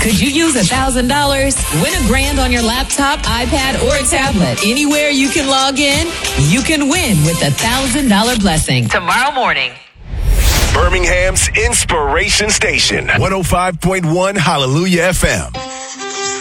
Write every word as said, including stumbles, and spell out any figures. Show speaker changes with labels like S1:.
S1: Could you use one thousand dollars? Win a grand on your laptop, iPad, or a tablet. Anywhere you can log in, you can win with a one thousand dollars blessing. Tomorrow morning.
S2: Birmingham's Inspiration Station, one oh five point one Hallelujah F M.